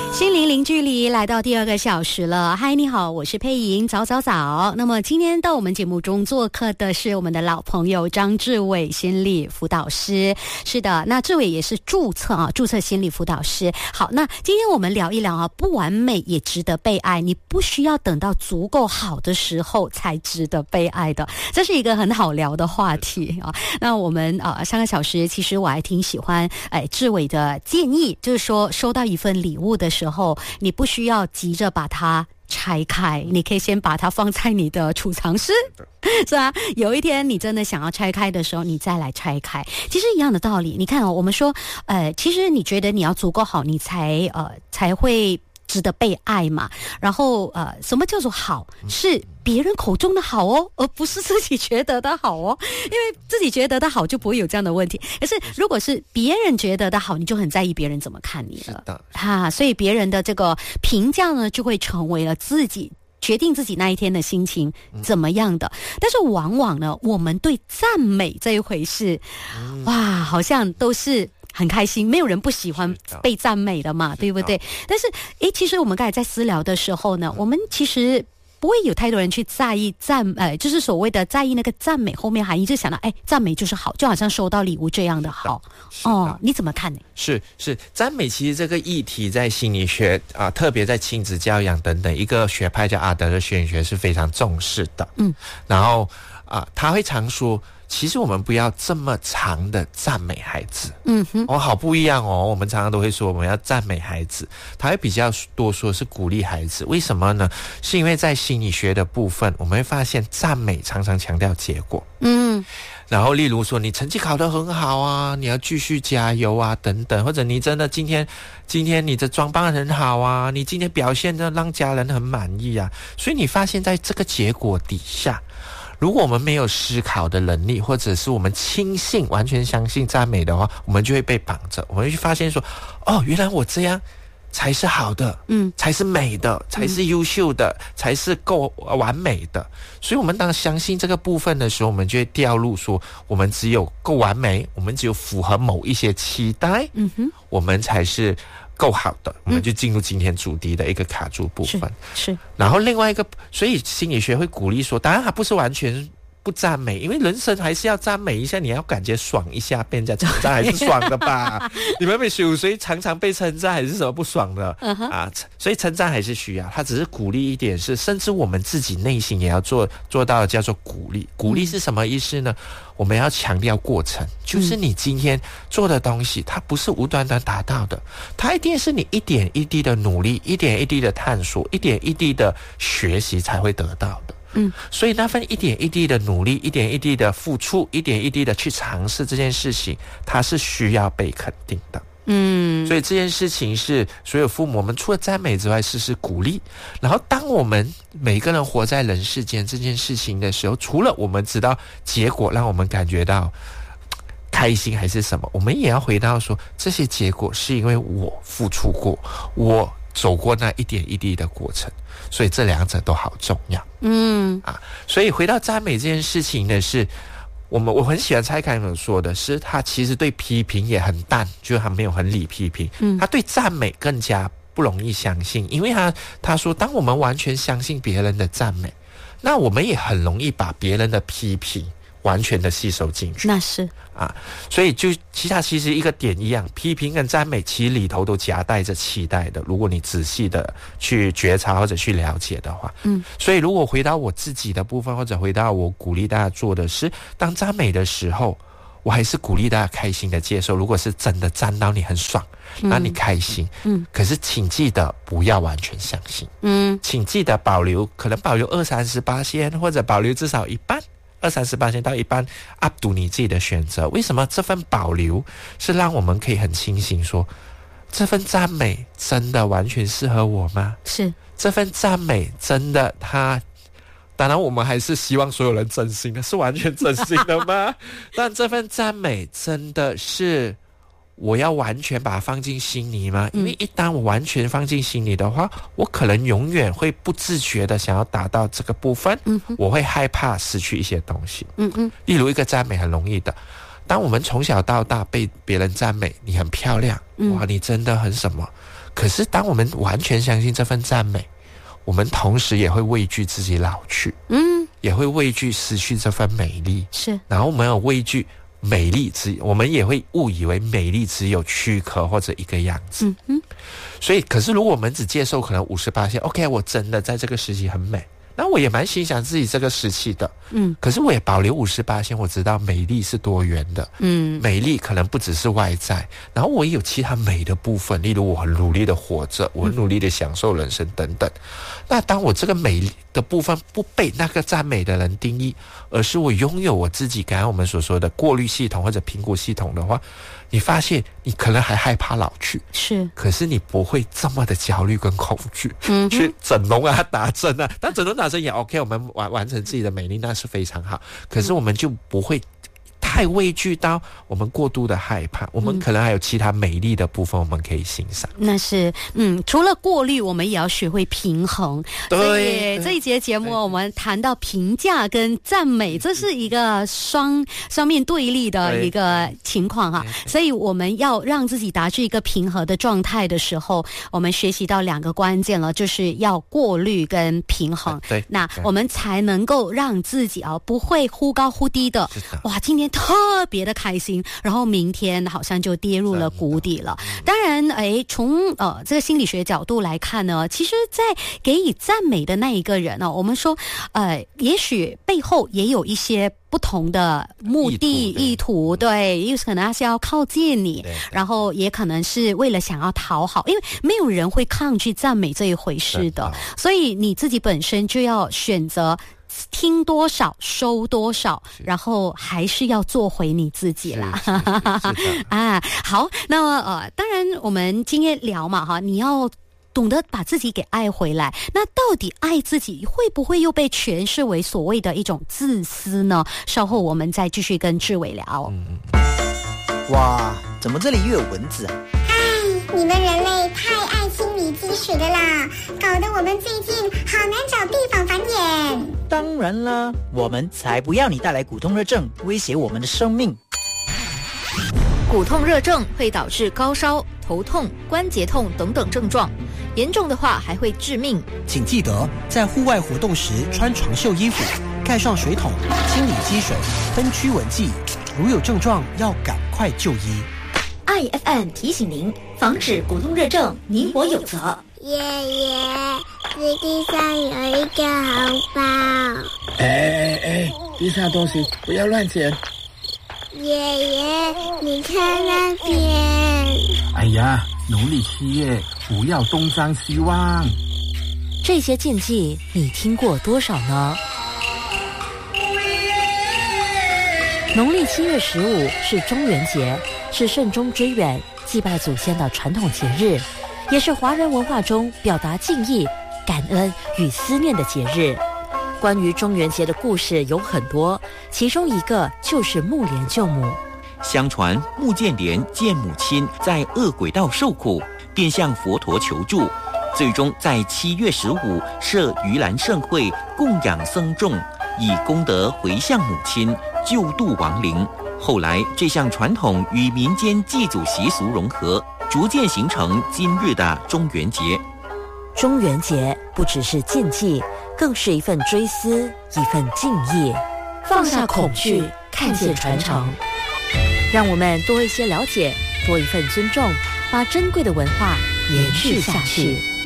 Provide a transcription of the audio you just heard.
心灵零距离来到第2个小时了。嗨，你好，我是佩莹，早。那么今天到我们节目中做客的是我们的老朋友张志伟心理辅导师。是的，那志伟也是注册心理辅导师。好，那今天我们聊一聊不完美也值得被爱，你不需要等到足够好的时候才值得被爱的，这是一个很好聊的话题啊。那我们上个小时其实我还挺喜欢志伟的建议，就是说收到一份礼物的时候，你不需要急着把它拆开，你可以先把它放在你的储藏室，是吧？有一天你真的想要拆开的时候，你再来拆开。其实一样的道理，你看我们说其实你觉得你要足够好，你才会值得被爱嘛。然后什么叫做好？是别人口中的好哦，而不是自己觉得的好哦。因为自己觉得的好就不会有这样的问题。可是如果是别人觉得的好，你就很在意别人怎么看你了。所以别人的这个评价呢，就会成为了自己决定自己那一天的心情怎么样的。但是往往呢，我们对赞美这一回事，哇，好像都是很开心，没有人不喜欢被赞美的嘛，对不对？但是其实我们刚才在私聊的时候呢，我们其实不会有太多人去在意就是所谓的在意那个赞美后面含义，就想到赞美就是好，就好像收到礼物这样的好你怎么看呢？ 是赞美，其实这个议题在心理学特别在亲子教养等等一个学派叫阿德勒心理学是非常重视的。然后他会常说，其实我们不要这么长的赞美孩子。好不一样哦。我们常常都会说我们要赞美孩子，他会比较多说是鼓励孩子。为什么呢？是因为在心理学的部分，我们会发现赞美常常强调结果。然后例如说你成绩考得很好啊，你要继续加油啊等等，或者你真的今天你的装扮很好啊，你今天表现得让家人很满意啊。所以你发现在这个结果底下，如果我们没有思考的能力，或者是我们轻信完全相信赞美的话，我们就会被绑着。我们会去发现说，原来我这样才是好的，才是美的，才是优秀的，才是够完美的。所以我们当相信这个部分的时候，我们就会掉入说我们只有够完美，我们只有符合某一些期待，我们才是够好的，我们就进入今天主题的一个卡住部分。 是。然后另外一个，所以心理学会鼓励说，当然它不是完全不赞美，因为人生还是要赞美一下，你要感觉爽一下，被人家称赞还是爽的吧？你们15岁常常被称赞，还是什么不爽的所以称赞还是需要，它只是鼓励一点是，甚至我们自己内心也要做到叫做鼓励。鼓励是什么意思呢？我们要强调过程，就是你今天做的东西，它不是无端端达到的，它一定是你一点一滴的努力，一点一滴的探索，一点一滴的学习才会得到的。所以那份一点一滴的努力，一点一滴的付出，一点一滴的去尝试这件事情，它是需要被肯定的。所以这件事情是所有父母，我们除了赞美之外，是鼓励。然后当我们每个人活在人世间这件事情的时候，除了我们知道结果让我们感觉到开心还是什么，我们也要回到说，这些结果是因为我付出过，我走过那一点一滴的过程，所以这两者都好重要。所以回到赞美这件事情呢，是我很喜欢蔡康永说的是，他其实对批评也很淡，就是他没有很理批评。他对赞美更加不容易相信，因为他说，当我们完全相信别人的赞美，那我们也很容易把别人的批评完全的吸收进去。 那是所以就其实一个点一样，批评跟赞美其实里头都夹带着期待的，如果你仔细的去觉察或者去了解的话。所以如果回到我自己的部分，或者回到我鼓励大家做的是，当赞美的时候，我还是鼓励大家开心的接受。如果是真的赞到你很爽，那你开心，可是请记得不要完全相信，请记得可能保留20-30%，或者保留至少一半，20-30%到一半 up to 你自己的选择。为什么这份保留是让我们可以很清醒说，这份赞美真的完全适合我吗？ 是。 这份赞美真的当然我们还是希望所有人真心的，是完全真心的吗？但这份赞美真的是我要完全把它放进心里吗？因为一旦我完全放进心里的话，我可能永远会不自觉的想要达到这个部分，我会害怕失去一些东西。例如一个赞美很容易的，当我们从小到大被别人赞美，你很漂亮，哇，你真的很什么， 可是当我们完全相信这份赞美，我们同时也会畏惧自己老去，也会畏惧失去这份美丽， 是。 然后我们有畏惧美丽我们也会误以为美丽只有躯壳或者一个样子。所以可是如果我们只接受可能58%， OK， 我真的在这个时期很美，那我也蛮欣赏自己这个时期的，可是我也保留58%，我知道美丽是多元的，美丽可能不只是外在，然后我也有其他美的部分，例如我很努力的活着，我很努力的享受人生等等。那当我这个美的部分不被那个赞美的人定义，而是我拥有我自己刚刚我们所说的过滤系统或者评估系统的话，你发现你可能还害怕老去， 是， 可是你不会这么的焦虑跟恐惧，去整容啊、打针啊，但整容打针也 OK， 我们完成自己的美丽那是非常好，可是我们就不会太畏惧到我们过度的害怕，我们可能还有其他美丽的部分我们可以欣赏。 那是除了过滤，我们也要学会平衡。 对， 这一节节目我们谈到评价跟赞美，这是一个双面对立的一个情况哈，所以我们要让自己达至一个平和的状态的时候，我们学习到2个关键了，就是要过滤跟平衡。 对， 那我们才能够让自己不会忽高忽低的，哇，今天特别的开心，然后明天好像就跌入了谷底了。当然从这个心理学角度来看呢，其实在给予赞美的那一个人呢，我们说也许背后也有一些不同的目的意图，对，有可能他是要靠近你，然后也可能是为了想要讨好，因为没有人会抗拒赞美这一回事的，所以你自己本身就要选择听多少收多少，然后还是要做回你自己啦。啊，好，那么当然我们今天聊嘛哈，你要懂得把自己给爱回来，那到底爱自己会不会又被诠释为所谓的一种自私呢？稍后我们再继续跟志伟聊。 哇，怎么这里又有蚊子啊？ 你们人类太爱心理积水了啦，搞得我们最近好难找地方繁衍。 当然啦，我们才不要你带来骨痛热症，威胁我们的生命。 骨痛热症会导致高烧、头痛、关节痛等等症状，严重的话还会致命。 请记得在户外活动时穿长袖衣服，盖上水桶，清理积水，分驱蚊剂。如有症状，要赶快就医。 IFM 提醒您，防止骨痛热症，你我有责。 爷爷，这地上有一个红包。 地上东西不要乱捡。 爷爷，你看那边。 哎呀，农历7月，不要东张西望。 这些禁忌你听过多少呢？农历7月15是中元节，是慎终追远、祭拜祖先的传统节日，也是华人文化中表达敬意、感恩与思念的节日。关于中元节的故事有很多，其中一个就是木莲救母。 相传木建莲见母亲在恶鬼道受苦，便向佛陀求助，最终在7月15设盂兰盛会，供养僧众，以功德回向母亲，救度亡灵。后来这项传统与民间祭祖习俗融合，逐渐形成今日的中元节。 中元节不只是禁忌，更是一份追思，一份敬意。放下恐惧，看见传承，让我们多一些了解，多一份尊重，把珍贵的文化延续下去。